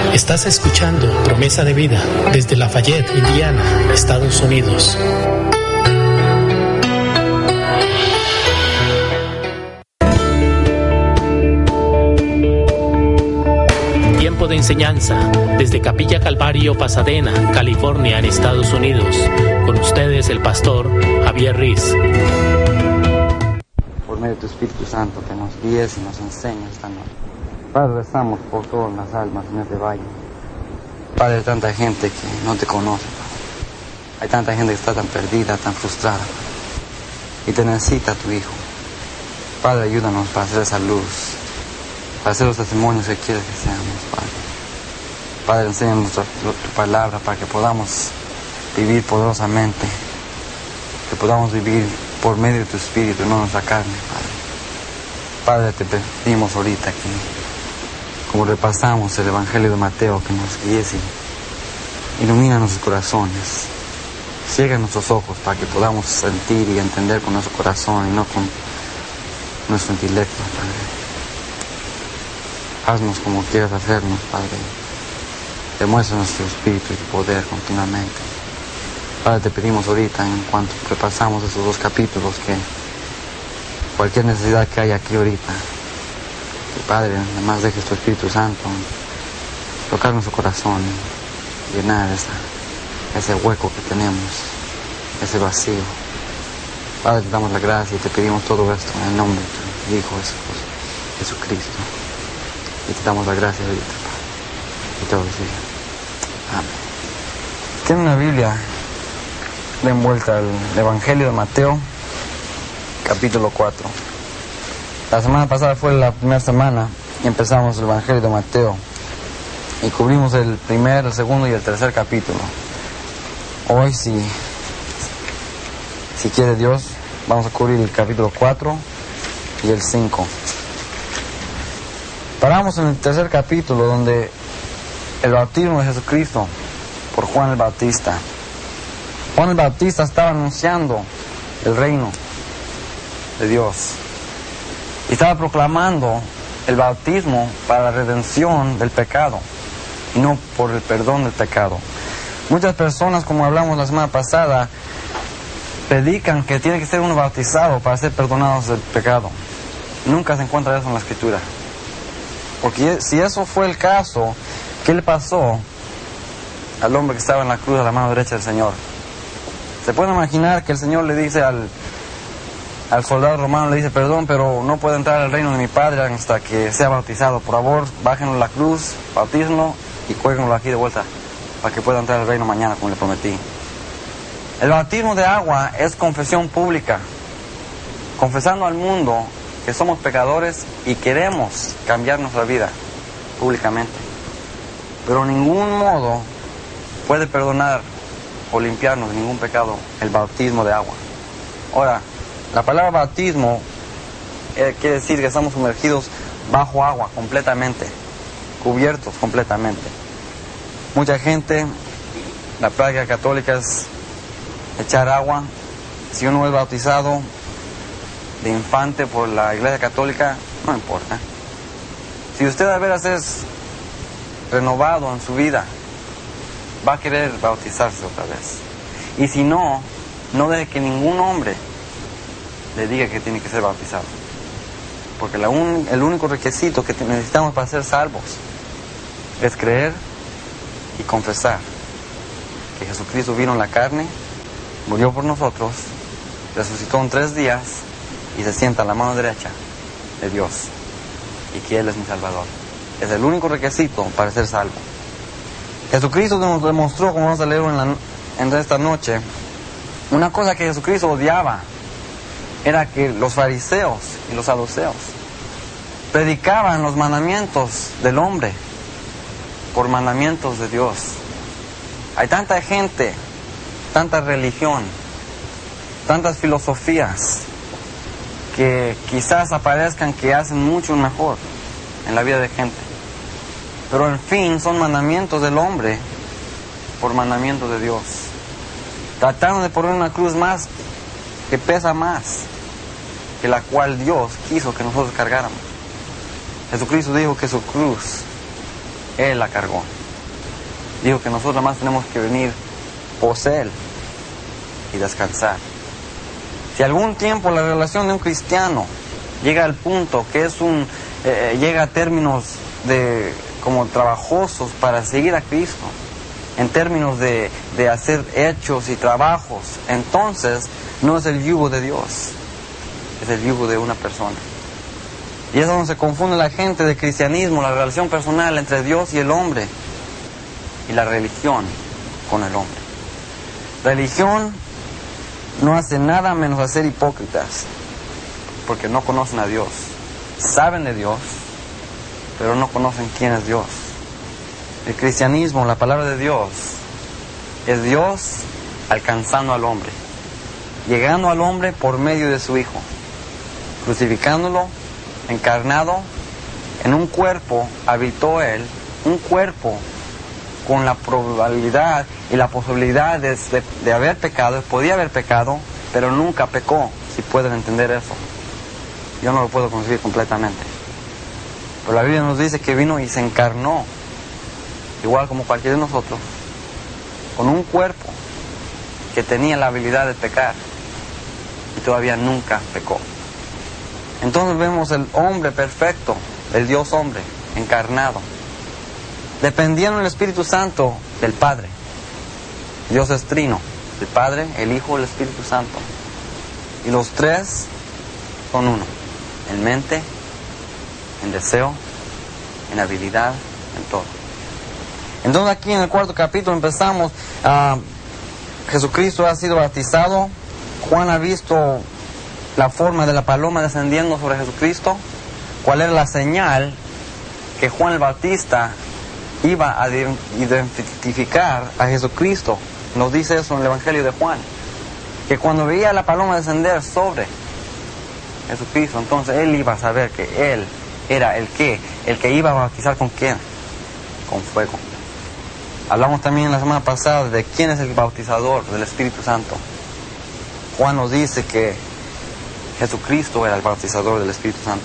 Estás escuchando Promesa de Vida desde Lafayette, Indiana, Estados Unidos. Tiempo de enseñanza desde Capilla Calvario, Pasadena, California, en Estados Unidos. Con ustedes el pastor Javier Riz. Por medio de tu Espíritu Santo, que nos guíes y nos enseñes esta noche. Padre, rezamos por todas las almas en este valle. Padre, hay tanta gente que no te conoce, Padre. Hay tanta gente que está tan perdida, tan frustrada, Padre. Y te necesita tu Hijo. Padre, ayúdanos para hacer esa luz, para hacer los testimonios que quieres que seamos, Padre. Padre, enséñanos tu palabra para que podamos vivir poderosamente, que podamos vivir por medio de tu Espíritu, no nuestra carne, Padre. Padre, te pedimos ahorita que, como repasamos el Evangelio de Mateo, que nos guíes y ilumina nuestros corazones, ciega nuestros ojos para que podamos sentir y entender con nuestro corazón y no con nuestro intelecto, Padre. Haznos como quieras hacernos, Padre. Demuestra nuestro espíritu y poder continuamente. Padre, te pedimos ahorita, en cuanto repasamos esos dos capítulos, que cualquier necesidad que haya aquí ahorita, que Padre, además dejes tu Espíritu Santo tocar nuestro corazón y llenar ese hueco que tenemos, ese vacío. Padre, te damos la gracia y te pedimos todo esto en el nombre de tu Hijo Jesucristo. Y te damos la gracia ahorita, Padre. Y todos digan amén. Tiene una Biblia de envuelta al Evangelio de Mateo, capítulo 4. La semana pasada fue la primera semana y empezamos el Evangelio de Mateo y cubrimos el primer, el segundo y el tercer capítulo. Hoy, si quiere Dios, vamos a cubrir el capítulo 4 y el 5. Paramos en el tercer capítulo, donde el bautismo de Jesucristo por Juan el Bautista. Juan el Bautista estaba anunciando el reino de Dios y estaba proclamando el bautismo para la redención del pecado y no por el perdón del pecado. Muchas personas, como hablamos la semana pasada, predican que tiene que ser uno bautizado para ser perdonados del pecado. Nunca se encuentra eso en la Escritura. Porque si eso fue el caso, ¿qué le pasó al hombre que estaba en la cruz a la mano derecha del Señor? Se puede imaginar que el Señor le dice al soldado romano, le dice: perdón, pero no puede entrar al reino de mi Padre hasta que sea bautizado. Por favor, bájenlo la cruz, bautícenlo y cuélguenlo aquí de vuelta para que pueda entrar al reino mañana, como le prometí. El bautismo de agua es confesión pública, confesando al mundo que somos pecadores y queremos cambiar nuestra vida públicamente. Pero en ningún modo puede perdonar o limpiarnos de ningún pecado el bautismo de agua. Ahora, la palabra bautismo quiere decir que estamos sumergidos bajo agua completamente, cubiertos completamente. Mucha gente, la práctica católica es echar agua. Si uno es bautizado de infante por la Iglesia Católica, no importa. Si usted de veras es renovado en su vida, va a querer bautizarse otra vez. Y si no, no deje que ningún hombre le diga que tiene que ser bautizado. Porque el único requisito que necesitamos para ser salvos es creer y confesar que Jesucristo vino en la carne, murió por nosotros, resucitó en 3 días y se sienta a la mano derecha de Dios, y que Él es mi Salvador. Es el único requisito para ser salvo. Jesucristo nos demostró, como vamos a leer en esta noche, una cosa que Jesucristo odiaba. Era que los fariseos y los saduceos predicaban los mandamientos del hombre por mandamientos de Dios. Hay tanta gente, tanta religión, tantas filosofías que quizás aparezcan que hacen mucho mejor en la vida de gente, pero en fin son mandamientos del hombre por mandamientos de Dios, tratando de poner una cruz más que pesa más que la cual Dios quiso que nosotros cargáramos. Jesucristo dijo que su cruz Él la cargó. dijo que nosotros más tenemos que venir por Él y descansar. Si algún tiempo la relación de un cristiano llega al punto que es llega a términos de como trabajosos para seguir a Cristo, en términos de hacer hechos y trabajos, entonces no es el yugo de Dios, es el yugo de una persona. Y es donde se confunde la gente del cristianismo, la relación personal entre Dios y el hombre, y la religión con el hombre. Religión no hace nada menos hacer hipócritas, porque no conocen a Dios. Saben de Dios, pero no conocen quién es Dios. El cristianismo, la palabra de Dios, es Dios alcanzando al hombre, llegando al hombre por medio de su Hijo, crucificándolo, encarnado, en un cuerpo habitó Él, un cuerpo con la probabilidad y la posibilidad de haber pecado, podía haber pecado, pero nunca pecó, si pueden entender eso. Yo no lo puedo concebir completamente. Pero la Biblia nos dice que vino y se encarnó, igual como cualquiera de nosotros, con un cuerpo que tenía la habilidad de pecar y todavía nunca pecó. Entonces vemos el hombre perfecto, el Dios hombre, encarnado, dependiendo del Espíritu Santo del Padre. Dios es trino, el Padre, el Hijo, el Espíritu Santo. Y los tres son uno, en mente, en deseo, en habilidad, en todo. Entonces aquí en el 4º capítulo empezamos, Jesucristo ha sido bautizado, Juan ha visto la forma de la paloma descendiendo sobre Jesucristo, cuál era la señal que Juan el Bautista iba a identificar a Jesucristo. Nos dice eso en el Evangelio de Juan, que cuando veía la paloma descender sobre Jesucristo, entonces él iba a saber que él era el que iba a bautizar. ¿Con quién? Con fuego. Hablamos también la semana pasada de quién es el bautizador del Espíritu Santo. Juan nos dice que Jesucristo era el bautizador del Espíritu Santo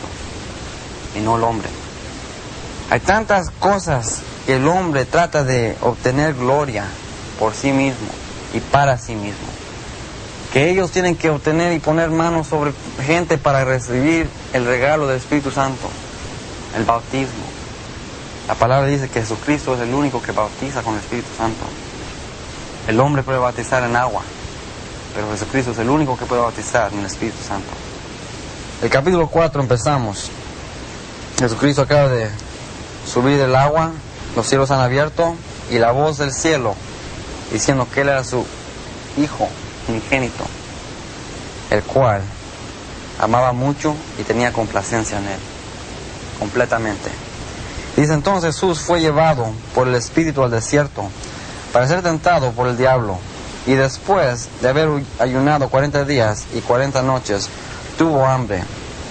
y no el hombre. Hay tantas cosas que el hombre trata de obtener gloria por sí mismo y para sí mismo, que ellos tienen que obtener y poner manos sobre gente para recibir el regalo del Espíritu Santo, el bautismo. La palabra dice que Jesucristo es el único que bautiza con el Espíritu Santo. El hombre puede bautizar en agua, pero Jesucristo es el único que puede bautizar en el Espíritu Santo. El capítulo 4 empezamos. Jesucristo acaba de subir del agua, los cielos han abierto y la voz del cielo diciendo que Él era su Hijo unigénito, el cual amaba mucho y tenía complacencia en Él, completamente. Dice entonces Jesús fue llevado por el Espíritu al desierto para ser tentado por el diablo, y después de haber ayunado 40 días y 40 noches, tuvo hambre.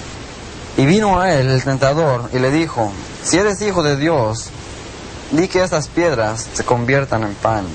Y vino a él el tentador y le dijo: si eres hijo de Dios, di que estas piedras se conviertan en pan.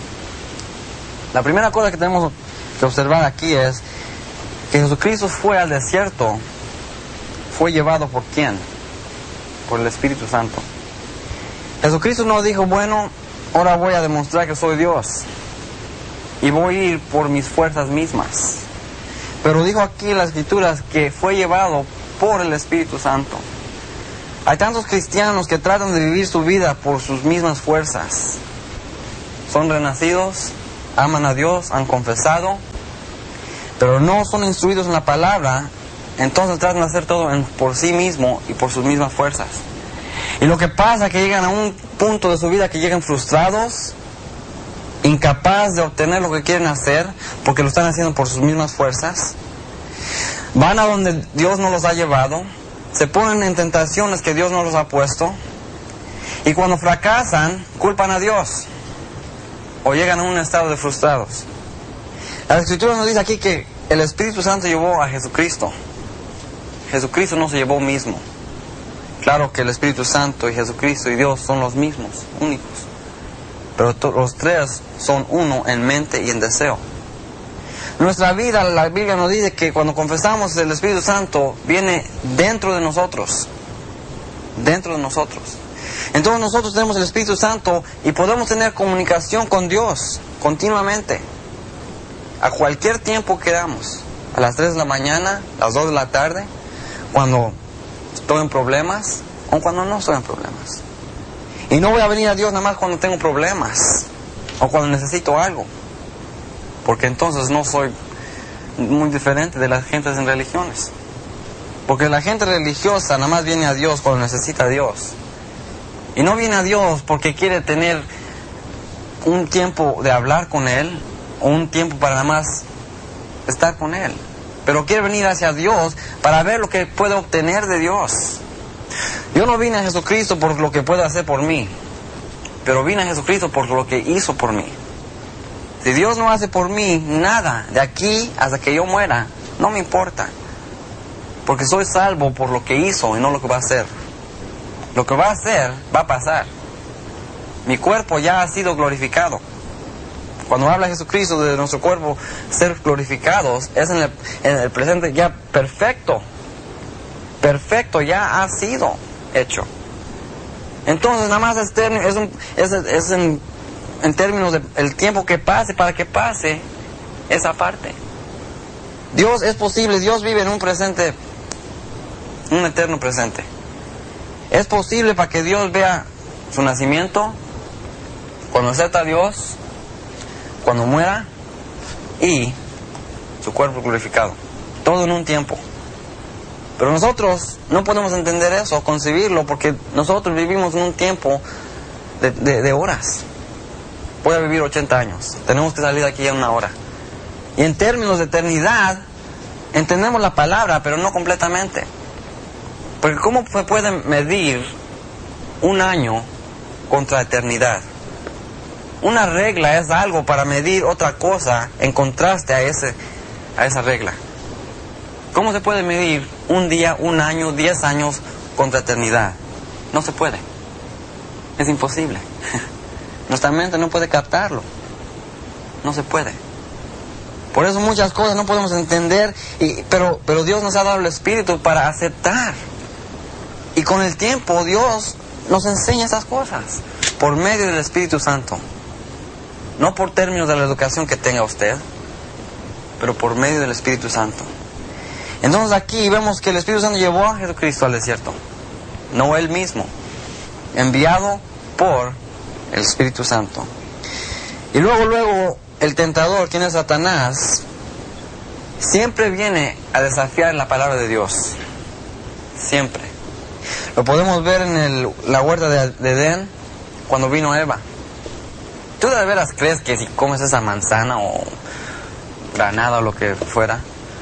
La primera cosa que tenemos que observar aquí es que Jesucristo fue al desierto. ¿Fue llevado por quién? Por el Espíritu Santo. Jesucristo no dijo: bueno, ahora voy a demostrar que soy Dios y voy a ir por mis fuerzas mismas. Pero dijo aquí en las Escrituras que fue llevado por el Espíritu Santo. Hay tantos cristianos que tratan de vivir su vida por sus mismas fuerzas. Son renacidos, aman a Dios, han confesado, pero no son instruidos en la palabra, entonces tratan de hacer todo por sí mismo y por sus mismas fuerzas. Y lo que pasa es que llegan a un punto de su vida que llegan frustrados, incapaz de obtener lo que quieren hacer, porque lo están haciendo por sus mismas fuerzas. Van a donde Dios no los ha llevado, se ponen en tentaciones que Dios no los ha puesto, y cuando fracasan, culpan a Dios, o llegan a un estado de frustrados. La Escritura nos dice aquí que el Espíritu Santo llevó a Jesucristo. Jesucristo no se llevó mismo. Claro que el Espíritu Santo y Jesucristo y Dios son los mismos, únicos, pero los tres son uno en mente y en deseo. Nuestra vida, la Biblia nos dice que cuando confesamos, el Espíritu Santo viene dentro de nosotros. Dentro de nosotros. Entonces nosotros tenemos el Espíritu Santo y podemos tener comunicación con Dios continuamente, a cualquier tiempo queramos, a las 3 de la mañana, a las 2 de la tarde, cuando estoy en problemas o cuando no estoy en problemas. Y no voy a venir a Dios nada más cuando tengo problemas o cuando necesito algo, porque entonces no soy muy diferente de las gentes en religiones. Porque la gente religiosa nada más viene a Dios cuando necesita a Dios. Y no viene a Dios porque quiere tener un tiempo de hablar con Él, o un tiempo para nada más estar con Él. Pero quiere venir hacia Dios para ver lo que puede obtener de Dios. Yo no vine a Jesucristo por lo que puede hacer por mí, pero vine a Jesucristo por lo que hizo por mí. Si Dios no hace por mí nada de aquí hasta que yo muera, no me importa. Porque soy salvo por lo que hizo y no lo que va a hacer. Lo que va a hacer, va a pasar. Mi cuerpo ya ha sido glorificado. Cuando habla Jesucristo de nuestro cuerpo ser glorificados, es en el presente ya perfecto. Perfecto, ya ha sido hecho. Entonces nada más es en términos del tiempo que pase para que pase esa parte. Dios es posible, Dios vive en un presente, un eterno presente. Es posible para que Dios vea su nacimiento, cuando acepta a Dios, cuando muera y su cuerpo glorificado. Todo en un tiempo. Pero nosotros no podemos entender eso, concebirlo, porque nosotros vivimos en un tiempo de horas. Voy a vivir 80 años. Tenemos que salir de aquí en 1 hora. Y en términos de eternidad, entendemos la palabra, pero no completamente. Porque ¿cómo se puede medir un año contra eternidad? Una regla es algo para medir otra cosa en contraste a esa regla. ¿Cómo se puede medir un día, 1 año, 10 años contra eternidad? No se puede. Es imposible. Nuestra mente no puede captarlo. No se puede. Por eso muchas cosas no podemos entender, pero Dios nos ha dado el Espíritu para aceptar. Y con el tiempo Dios nos enseña esas cosas por medio del Espíritu Santo. No por términos de la educación que tenga usted, pero por medio del Espíritu Santo. Entonces aquí vemos que el Espíritu Santo llevó a Jesucristo al desierto. No Él mismo. Enviado por el Espíritu Santo. Y luego el tentador, quien es Satanás, siempre viene a desafiar la palabra de Dios. Siempre. Lo podemos ver en la huerta de Edén, cuando vino Eva. ¿Tú de veras crees que si comes esa manzana o granada o lo que fuera,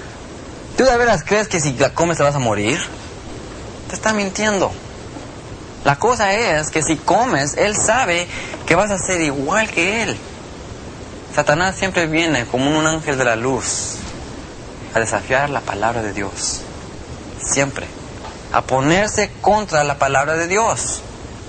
tú de veras crees que si la comes te vas a morir? Te está mintiendo. La cosa es que si comes, Él sabe que vas a ser igual que Él. Satanás siempre viene como un ángel de la luz a desafiar la palabra de Dios. Siempre. A ponerse contra la palabra de Dios.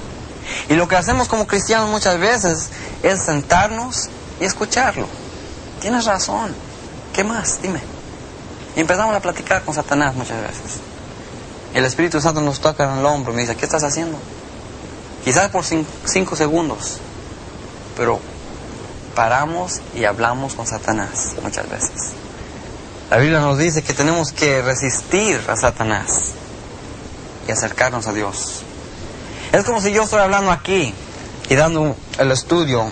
Y lo que hacemos como cristianos muchas veces es sentarnos y escucharlo. Tienes razón. ¿Qué más? Dime. Y empezamos a platicar con Satanás muchas veces. El Espíritu Santo nos toca en el hombro y me dice, ¿qué estás haciendo? Quizás por 5 segundos. Pero paramos y hablamos con Satanás muchas veces. La Biblia nos dice que tenemos que resistir a Satanás y acercarnos a Dios. Es como si yo estoy hablando aquí y dando el estudio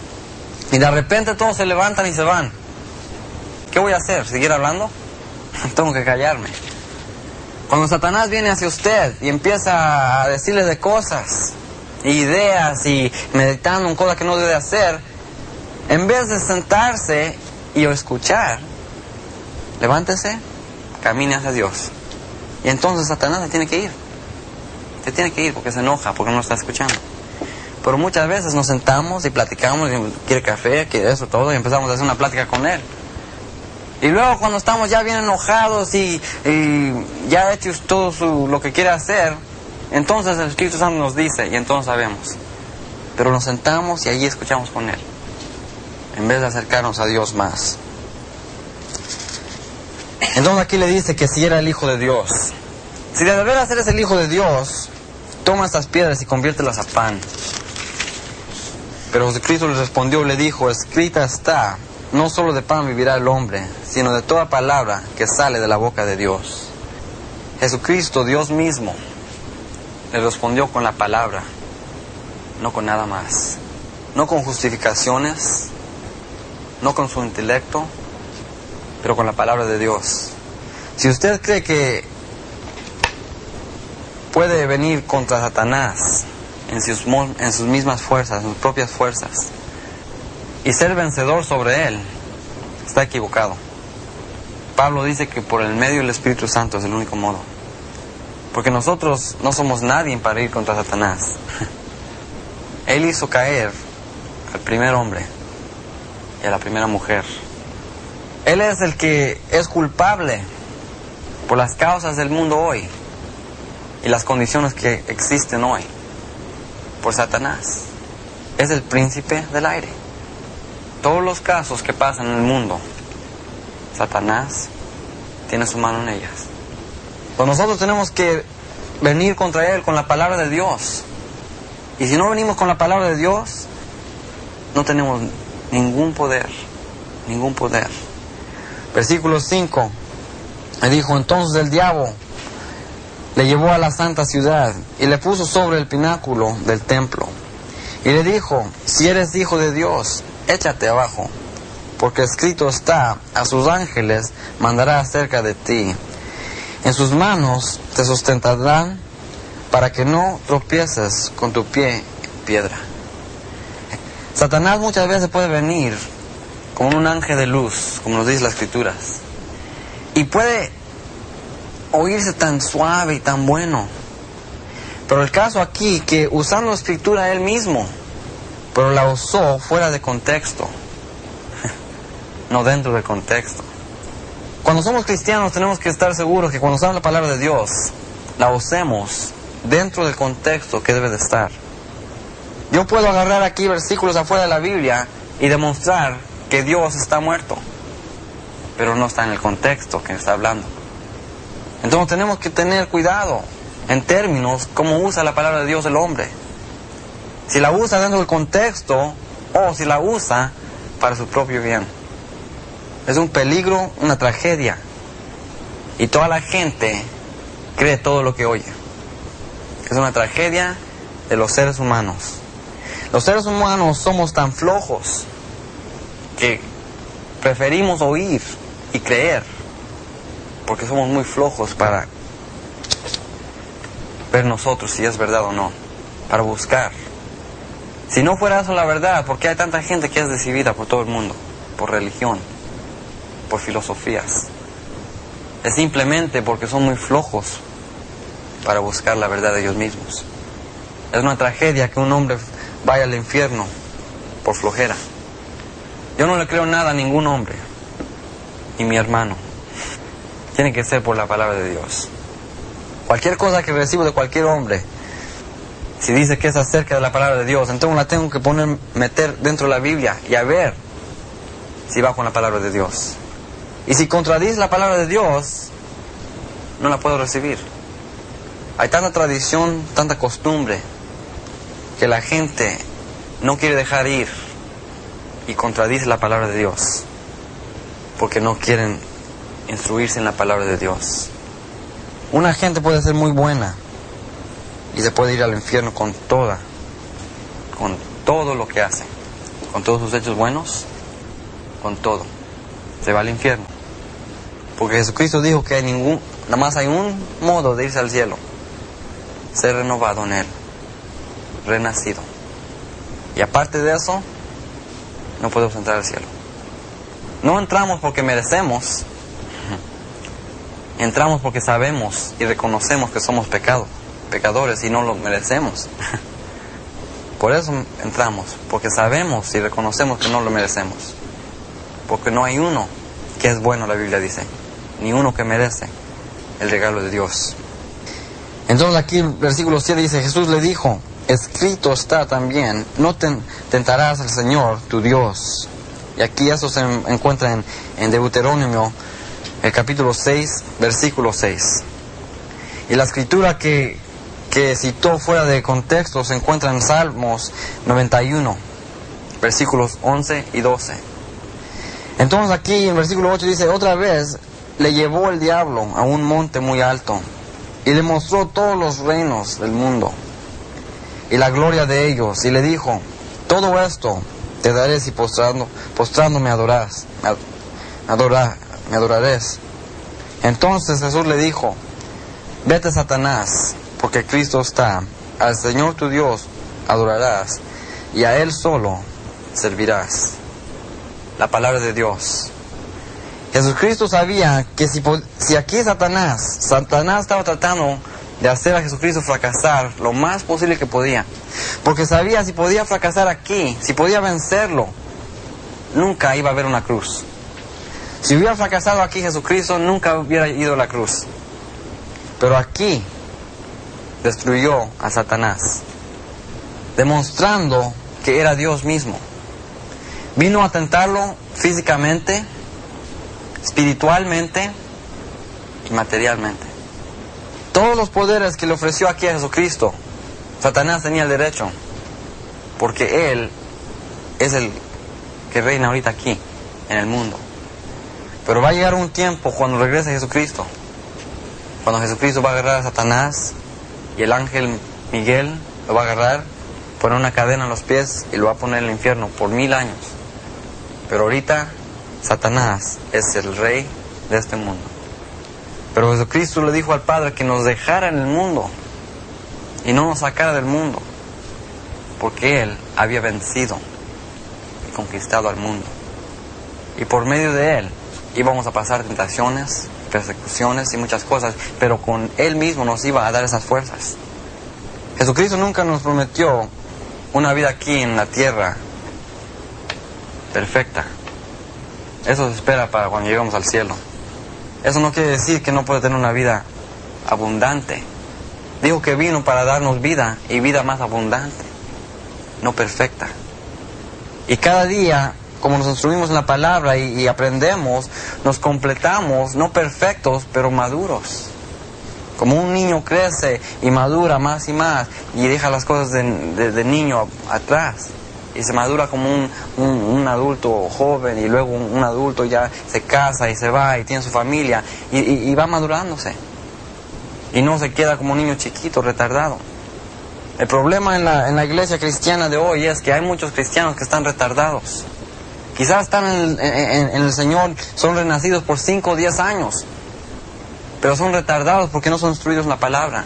y de repente todos se levantan y se van. ¿Qué voy a hacer? ¿Seguir hablando? Tengo que callarme. Cuando Satanás viene hacia usted y empieza a decirle de cosas, ideas y meditando en cosas que no debe hacer, en vez de sentarse y escuchar, levántese, camine hacia Dios. Y entonces Satanás se tiene que ir. Se tiene que ir porque se enoja, porque no está escuchando. Pero muchas veces nos sentamos y platicamos, y quiere café, quiere eso, todo, y empezamos a hacer una plática con él. Y luego cuando estamos ya bien enojados y ya ha hecho todo lo que quiere hacer, entonces el Espíritu Santo nos dice, y entonces sabemos. Pero nos sentamos y allí escuchamos con Él, en vez de acercarnos a Dios más. Entonces aquí le dice que si era el Hijo de Dios. Si de veras eres el Hijo de Dios, toma estas piedras y conviértelas a pan. Pero Jesucristo le respondió, le dijo, escrita está, no solo de pan vivirá el hombre, sino de toda palabra que sale de la boca de Dios. Jesucristo, Dios mismo, le respondió con la palabra, no con nada más. No con justificaciones, no con su intelecto, pero con la palabra de Dios. Si usted cree que puede venir contra Satanás en sus mismas fuerzas, en sus propias fuerzas, y ser vencedor sobre él, está equivocado. Pablo dice que por el medio del Espíritu Santo es el único modo. Porque nosotros no somos nadie para ir contra Satanás. Él hizo caer al primer hombre y a la primera mujer. Él es el que es culpable por las causas del mundo hoy y las condiciones que existen hoy por Satanás. Es el príncipe del aire. Todos los casos que pasan en el mundo, Satanás tiene su mano en ellas. Pues nosotros tenemos que venir contra él con la palabra de Dios. Y si no venimos con la palabra de Dios, no tenemos ningún poder, ningún poder. Versículo 5, le dijo, entonces el diablo le llevó a la santa ciudad y le puso sobre el pináculo del templo. Y le dijo, si eres hijo de Dios, échate abajo, porque escrito está, a sus ángeles mandará acerca de ti. En sus manos te sustentarán para que no tropieces con tu pie en piedra. Satanás muchas veces puede venir como un ángel de luz, como nos dice las Escrituras, y puede oírse tan suave y tan bueno. Pero el caso aquí, que usando la Escritura él mismo, pero la usó fuera de contexto, no dentro del contexto. Cuando somos cristianos tenemos que estar seguros que cuando usamos la palabra de Dios, la usemos dentro del contexto que debe de estar. Yo puedo agarrar aquí versículos afuera de la Biblia y demostrar que Dios está muerto, pero no está en el contexto que está hablando. Entonces tenemos que tener cuidado en términos como usa la palabra de Dios el hombre. Si la usa dentro del contexto o si la usa para su propio bien. Es un peligro, una tragedia. Y toda la gente cree todo lo que oye. Es una tragedia de los seres humanos. Los seres humanos somos tan flojos que preferimos oír y creer, porque somos muy flojos para ver nosotros si es verdad o no, para buscar. Si no fuera eso la verdad, ¿por qué hay tanta gente que es decidida por todo el mundo? Por religión, por filosofías. Es simplemente porque son muy flojos para buscar la verdad de ellos mismos. Es una tragedia que un hombre vaya al infierno por flojera. Yo no le creo nada a ningún hombre, ni mi hermano. Tiene que ser por la palabra de Dios. Cualquier cosa que recibo de cualquier hombre, si dice que es acerca de la palabra de Dios, entonces la tengo que meter dentro de la Biblia y a ver si va con la palabra de Dios. Y si contradice la palabra de Dios, no la puedo recibir. Hay tanta tradición, tanta costumbre, que la gente no quiere dejar ir y contradice la palabra de Dios, porque no quieren instruirse en la palabra de Dios. Una gente puede ser muy buena y se puede ir al infierno con todo lo que hace, con todos sus hechos buenos, con todo. Se va al infierno. Porque Jesucristo dijo que nada más hay un modo de irse al cielo: ser renovado en Él, renacido. Y aparte de eso, no podemos entrar al cielo. No entramos porque merecemos, entramos porque sabemos y reconocemos que somos pecadores y no lo merecemos. Por eso entramos, porque sabemos y reconocemos que no lo merecemos. Porque no hay uno que es bueno, la Biblia dice, ni uno que merece el regalo de Dios. Entonces aquí el versículo 7 dice, Jesús le dijo, escrito está también, no tentarás al Señor tu Dios. Y aquí eso se encuentra en Deuteronomio, el capítulo 6, versículo 6. Y la escritura que que citó fuera de contexto se encuentra en Salmos 91, versículos 11 y 12. Entonces aquí en versículo 8 dice: otra vez le llevó el diablo a un monte muy alto y le mostró todos los reinos del mundo y la gloria de ellos, y le dijo: todo esto te daré si postrando me adorarás. Entonces Jesús le dijo: vete, Satanás, porque Cristo está: al Señor tu Dios adorarás y a Él solo servirás. La palabra de Dios. Jesucristo sabía que si aquí Satanás estaba tratando de hacer a Jesucristo fracasar lo más posible que podía, porque sabía si podía fracasar aquí, si podía vencerlo, nunca iba a haber una cruz. Si hubiera fracasado aquí Jesucristo, nunca hubiera ido a la cruz. Pero aquí destruyó a Satanás, demostrando que era Dios mismo. Vino a tentarlo físicamente, espiritualmente y materialmente. Todos los poderes que le ofreció aquí a Jesucristo, Satanás tenía el derecho, porque Él es el que reina ahorita aquí, en el mundo. Pero va a llegar un tiempo cuando regrese Jesucristo, cuando Jesucristo va a agarrar a Satanás y el ángel Miguel lo va a agarrar, poner una cadena en los pies y lo va a poner en el infierno por 1000 años. Pero ahorita Satanás es el rey de este mundo. Pero Jesucristo le dijo al Padre que nos dejara en el mundo y no nos sacara del mundo, porque Él había vencido y conquistado al mundo. Y por medio de Él íbamos a pasar tentaciones, persecuciones y muchas cosas, pero con Él mismo nos iba a dar esas fuerzas. Jesucristo nunca nos prometió una vida aquí en la tierra perfecta. Eso se espera para cuando lleguemos al cielo. Eso no quiere decir que no puede tener una vida abundante. Dijo que vino para darnos vida y vida más abundante, no perfecta. Y cada día, como nos instruimos en la palabra y aprendemos, nos completamos, no perfectos, pero maduros. Como un niño crece y madura más y más y deja las cosas de niño atrás y se madura como un adulto joven, y luego un adulto ya se casa y se va y tiene su familia y va madurándose y no se queda como un niño chiquito, retardado. El problema en la iglesia cristiana de hoy es que hay muchos cristianos que están retardados. Quizás están en el Señor, son renacidos por 5 o 10 años, pero son retardados porque no son instruidos en la palabra.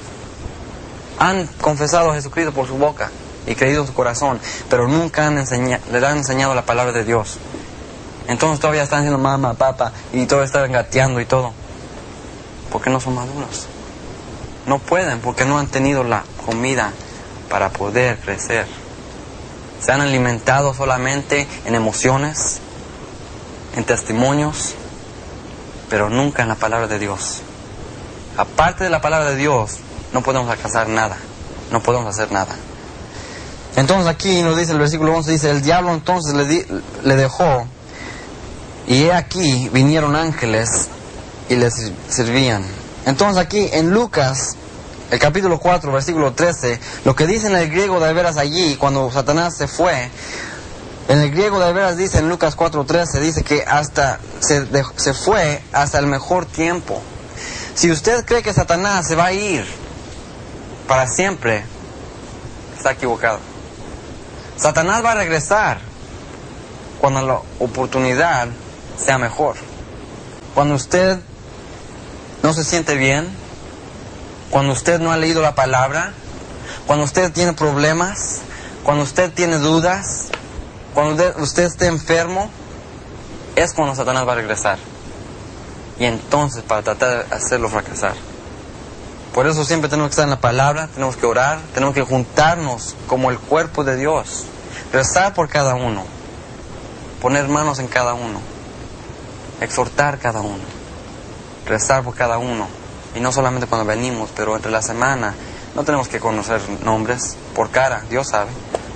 Han confesado a Jesucristo por su boca y creído en su corazón, pero nunca le han enseñado la palabra de Dios. Entonces todavía están diciendo mamá, papá, y todavía están gateando y todo, porque no son maduros. No pueden, porque no han tenido la comida para poder crecer. Se han alimentado solamente en emociones, en testimonios, pero nunca en la palabra de Dios. Aparte de la palabra de Dios, no podemos alcanzar nada, no podemos hacer nada. Entonces aquí nos dice el versículo 11, dice: el diablo entonces le dejó, y he aquí vinieron ángeles y les servían. Entonces aquí en Lucas, el capítulo 4, versículo 13, lo que dice en el griego de veras allí, cuando Satanás se fue, en el griego de veras dice en Lucas 4:13, dice que hasta se fue hasta el mejor tiempo. Si usted cree que Satanás se va a ir para siempre, está equivocado. Satanás va a regresar cuando la oportunidad sea mejor. Cuando usted no se siente bien, cuando usted no ha leído la palabra, cuando usted tiene problemas, cuando usted tiene dudas, cuando usted esté enfermo, es cuando Satanás va a regresar. Y entonces para tratar de hacerlo fracasar. Por eso siempre tenemos que estar en la palabra, tenemos que orar, tenemos que juntarnos como el cuerpo de Dios, rezar por cada uno, poner manos en cada uno, exhortar cada uno, rezar por cada uno. Y no solamente cuando venimos, pero entre la semana. No tenemos que conocer nombres por cara, Dios sabe.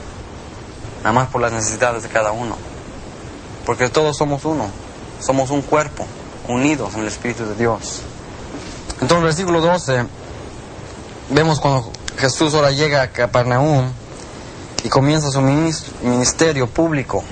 Nada más por las necesidades de cada uno. Porque todos somos uno, somos un cuerpo, unidos en el Espíritu de Dios. Entonces, versículo 12, vemos cuando Jesús ahora llega a Capernaum y comienza su ministerio público.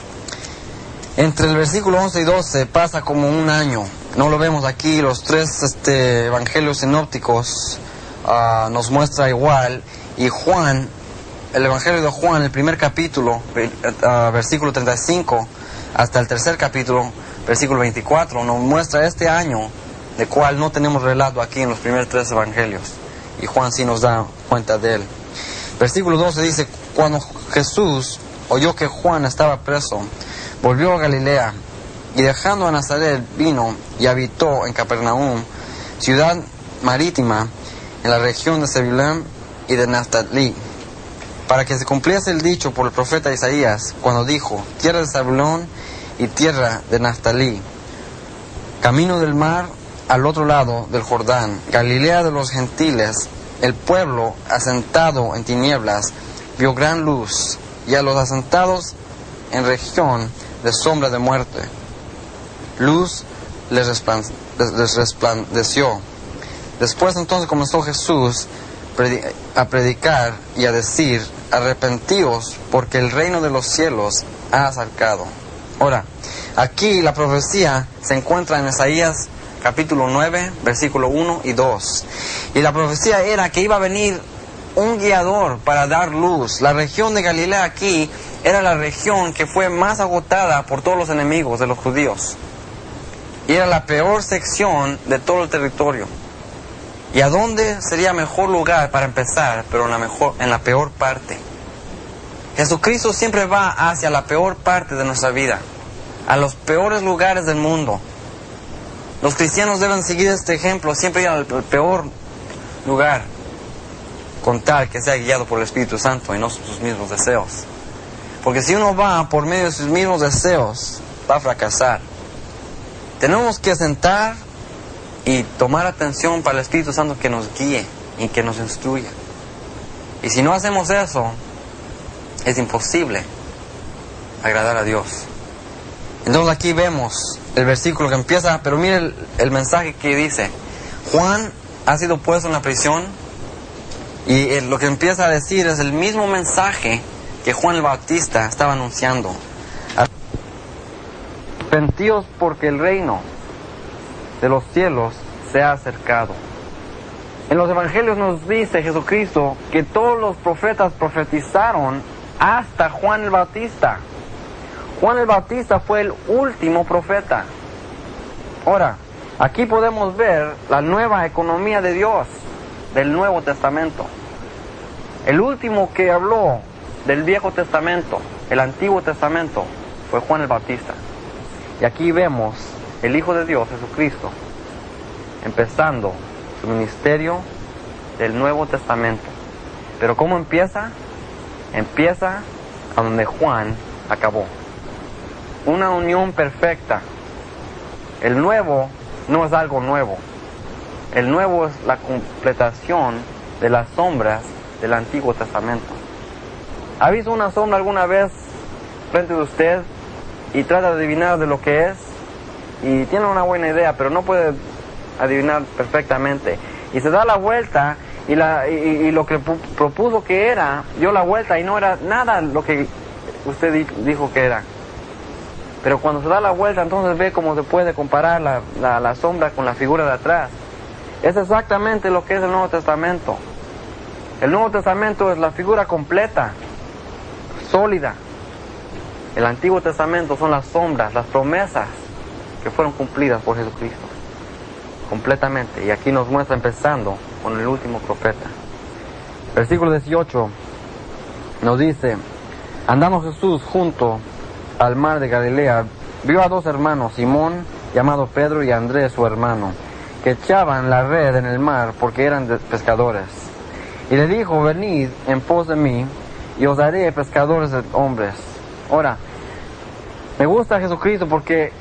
Entre el versículo 11 y 12 pasa como un año. No lo vemos aquí, los tres evangelios sinópticos nos muestra igual. Y Juan, el evangelio de Juan, el primer capítulo, versículo 35, hasta el tercer capítulo, versículo 24, nos muestra este año, de cual no tenemos relato aquí en los primeros tres evangelios. Y Juan sí nos da cuenta de él. Versículo 12 dice: cuando Jesús oyó que Juan estaba preso, volvió a Galilea, y dejando a Nazaret vino y habitó en Capernaum, ciudad marítima, en la región de Zebulón y de Naftalí, para que se cumpliese el dicho por el profeta Isaías, cuando dijo: tierra de Zebulón y tierra de Naftalí, camino del mar al otro lado del Jordán, Galilea de los gentiles. El pueblo asentado en tinieblas vio gran luz, y a los asentados en región de sombra de muerte, luz les resplandeció. Después entonces comenzó Jesús a predicar y a decir: arrepentíos, porque el reino de los cielos ha acercado. Ahora, aquí la profecía se encuentra en Isaías capítulo 9, versículo 1 y 2. Y la profecía era que iba a venir un guiador para dar luz. La región de Galilea aquí era la región que fue más agotada por todos los enemigos de los judíos. Y era la peor sección de todo el territorio. ¿Y a dónde sería mejor lugar para empezar? Pero en la peor parte. Jesucristo siempre va hacia la peor parte de nuestra vida, a los peores lugares del mundo. Los cristianos deben seguir este ejemplo, siempre ir al peor lugar, con tal que sea guiado por el Espíritu Santo y no sus mismos deseos. Porque si uno va por medio de sus mismos deseos, va a fracasar. Tenemos que sentar y tomar atención para el Espíritu Santo que nos guíe y que nos instruya. Y si no hacemos eso, es imposible agradar a Dios. Entonces aquí vemos el versículo que empieza, pero mire el mensaje que dice: Juan ha sido puesto en la prisión, y lo que empieza a decir es el mismo mensaje que Juan el Bautista estaba anunciando. Arrepentíos, porque el reino de los cielos se ha acercado. En los evangelios nos dice Jesucristo que todos los profetas profetizaron hasta Juan el Bautista. Juan el Bautista fue el último profeta. Ahora, aquí podemos ver la nueva economía de Dios del Nuevo Testamento. El último que habló del Viejo Testamento, el Antiguo Testamento, fue Juan el Bautista. Y aquí vemos el Hijo de Dios, Jesucristo, empezando su ministerio del Nuevo Testamento. Pero ¿cómo empieza? Empieza a donde Juan acabó. Una unión perfecta. El nuevo no es algo nuevo. El nuevo es la completación de las sombras del Antiguo Testamento. ¿Ha visto una sombra alguna vez frente de usted y trata de adivinar de lo que es? Y tiene una buena idea, pero no puede adivinar perfectamente. Y se da la vuelta y lo que propuso que era, dio la vuelta y no era nada lo que usted dijo que era. Pero cuando se da la vuelta, entonces ve cómo se puede comparar la sombra con la figura de atrás. Es exactamente lo que es el Nuevo Testamento. El Nuevo Testamento es la figura completa, sólida. El Antiguo Testamento son las sombras, las promesas que fueron cumplidas por Jesucristo. Completamente. Y aquí nos muestra empezando con el último profeta. Versículo 18 nos dice: andando Jesús junto al mar de Galilea, vio a dos hermanos, Simón, llamado Pedro, y Andrés, su hermano, que echaban la red en el mar porque eran pescadores. Y le dijo: venid en pos de mí, y os haré pescadores de hombres. Ahora, me gusta Jesucristo porque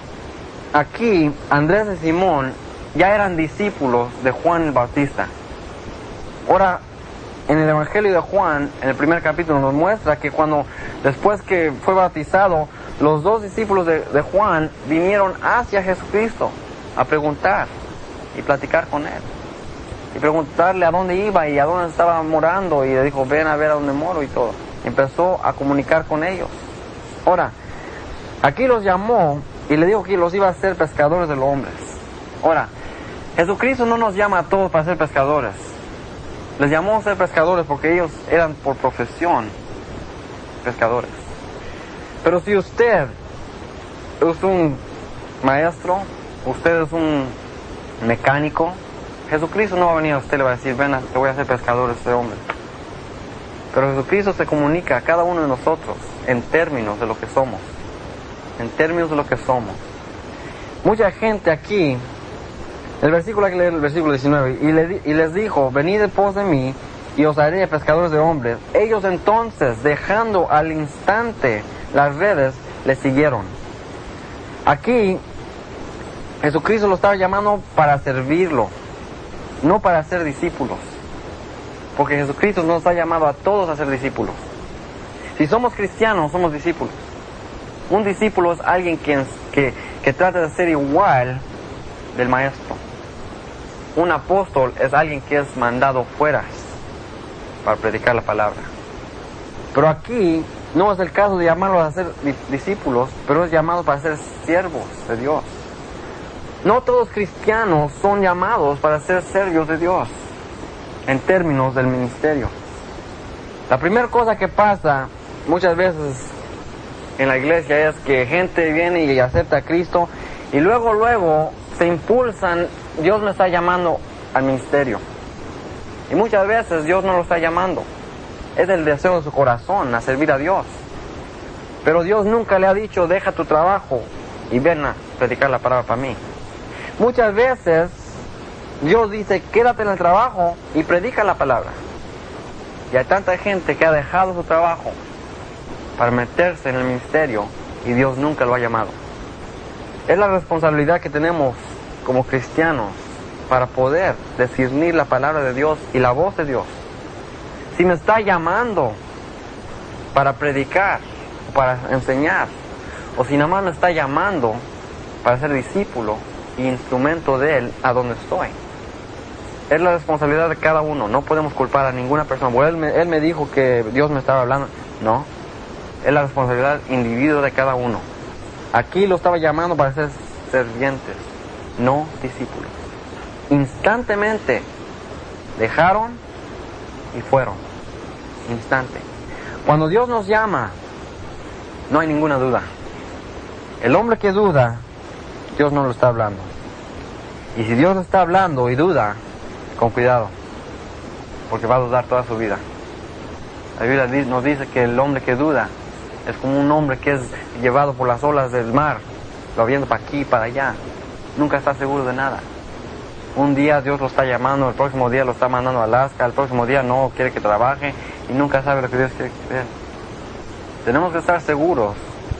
aquí Andrés y Simón ya eran discípulos de Juan el Bautista. Ahora, en el Evangelio de Juan, en el primer capítulo, nos muestra que después que fue bautizado, los dos discípulos de Juan vinieron hacia Jesucristo a preguntar y platicar con él. y preguntarle a dónde iba y a dónde estaba morando, y le dijo, ven a ver a dónde moro y todo. Empezó a comunicar con ellos. Ahora, aquí los llamó y le dijo que los iba a hacer pescadores de los hombres. Ahora, Jesucristo no nos llama a todos para ser pescadores. Les llamó a ser pescadores porque ellos eran por profesión pescadores. Pero si usted es un maestro, usted es un mecánico, Jesucristo no va a venir a usted y le va a decir, ven, te voy a hacer pescadores de hombres. Pero Jesucristo se comunica a cada uno de nosotros en términos de lo que somos. En términos de lo que somos. Mucha gente aquí, el versículo hay que leer el versículo 19, y les dijo, venid en pos de mí, y os haré pescadores de hombres. Ellos entonces, dejando al instante las redes, le siguieron. Aquí, Jesucristo lo estaba llamando para servirlo, no para ser discípulos. Porque Jesucristo nos ha llamado a todos a ser discípulos. Si somos cristianos, somos discípulos. Un discípulo es alguien que trata de ser igual del maestro. Un apóstol es alguien que es mandado fuera para predicar la palabra. Pero aquí no es el caso de llamarlos a ser discípulos, pero es llamado para ser siervos de Dios. No todos cristianos son llamados para ser siervos de Dios en términos del ministerio. La primera cosa que pasa muchas veces en la iglesia es que gente viene y acepta a Cristo y luego se impulsan, Dios me está llamando al ministerio. Y muchas veces Dios no lo está llamando. Es el deseo de su corazón a servir a Dios. Pero Dios nunca le ha dicho, deja tu trabajo y ven a predicar la palabra para mí. Muchas veces Dios dice, quédate en el trabajo y predica la palabra. Y hay tanta gente que ha dejado su trabajo para meterse en el ministerio y Dios nunca lo ha llamado. Es la responsabilidad que tenemos como cristianos para poder discernir la palabra de Dios y la voz de Dios. Si me está llamando para predicar, o para enseñar, o si nada más me está llamando para ser discípulo y instrumento de Él a donde estoy. Es la responsabilidad de cada uno. No podemos culpar a ninguna persona. Bueno, él me dijo que Dios me estaba hablando. No. Es la responsabilidad individual de cada uno. Aquí lo estaba llamando para ser sirvientes, no discípulos. Instantemente dejaron y fueron. Instante. Cuando Dios nos llama, no hay ninguna duda. El hombre que duda, Dios no lo está hablando. Y si Dios lo está hablando y duda, con cuidado, porque va a dudar toda su vida. La Biblia nos dice que el hombre que duda es como un hombre que es llevado por las olas del mar, lo viendo para aquí y para allá. Nunca está seguro de nada. Un día Dios lo está llamando, el próximo día lo está mandando a Alaska, el próximo día no quiere que trabaje y nunca sabe lo que Dios quiere que haga. Tenemos que estar seguros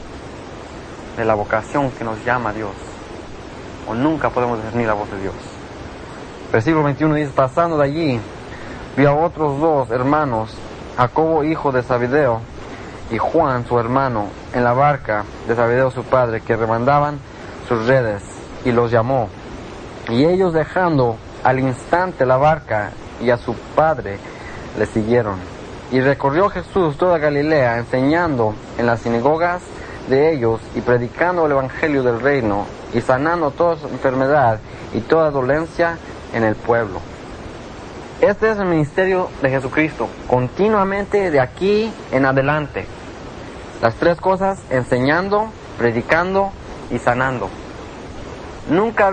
de la vocación que nos llama Dios, o nunca podemos discernir la voz de Dios. Versículo 21 dice, pasando de allí, vio a otros dos hermanos, Jacobo hijo de Zebedeo y Juan su hermano, en la barca de Zebedeo su padre, que remandaban sus redes, y los llamó. Y ellos, dejando al instante la barca y a su padre, le siguieron. Y recorrió Jesús toda Galilea, enseñando en las sinagogas de ellos y predicando el evangelio del reino y sanando toda enfermedad y toda dolencia en el pueblo. Este es el ministerio de Jesucristo, continuamente de aquí en adelante. Las tres cosas: enseñando, predicando y sanando. Nunca